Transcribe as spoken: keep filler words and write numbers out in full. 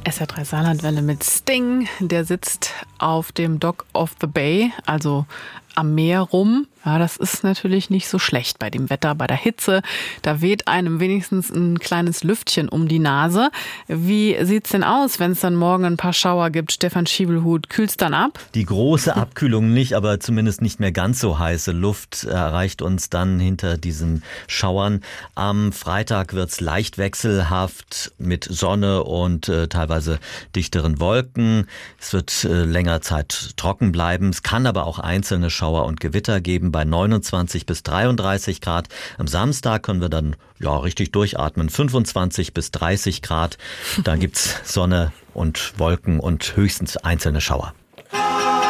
S R drei Saarlandwelle mit Sting, der sitzt auf dem Dock of the Bay, also am Meer rum. Ja, das ist natürlich nicht so schlecht bei dem Wetter, bei der Hitze. Da weht einem wenigstens ein kleines Lüftchen um die Nase. Wie sieht's denn aus, wenn es dann morgen ein paar Schauer gibt? Stefan Schiebelhut, kühlt's dann ab? Die große Abkühlung nicht, aber zumindest nicht mehr ganz so heiße Luft erreicht uns dann hinter diesen Schauern. Am Freitag wird's leicht wechselhaft mit Sonne und äh, teilweise dichteren Wolken. Es wird äh, länger Zeit trocken bleiben. Es kann aber auch einzelne Schauer und Gewitter geben bei neunundzwanzig bis dreiunddreißig Grad. Am Samstag können wir dann ja richtig durchatmen, fünfundzwanzig bis dreißig Grad. Da gibt's Sonne und Wolken und höchstens einzelne Schauer.